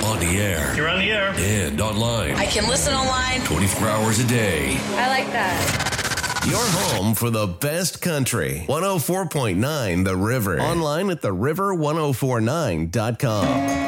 On the air. You're on the air. And online. I can listen online 24 hours a day. I like that. Your home for the best country. 104.9 The River. Online at theriver1049.com.